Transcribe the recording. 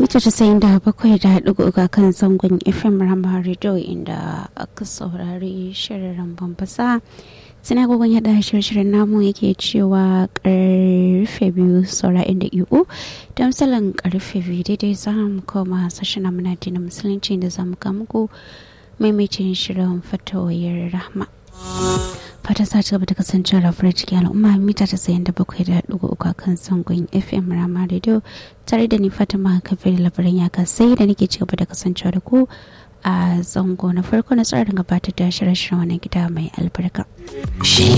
mita 97.3 kan zangon FM Rama Radio inda aka saurari shirin bambasa. Sina gogon yada shirin namu yake cewa karfe 2 saura inda iyo da misalin karfe 2 daidai za mu koma sashen amina dinin musulunci da za mu kamuku maimaitin shirin fatawoyin rahma. Fata sa ci gaba da kasancewa da farin ciki al'umma mita 97.3 kan zangon FM Rama Radio tare da ni Fatima Kafir labarin ya kasai da nake ci gaba da kasancewa da ku a zango na farko na tsarin gabatar da shirye-shiryen wannan gida mai albarka. Shi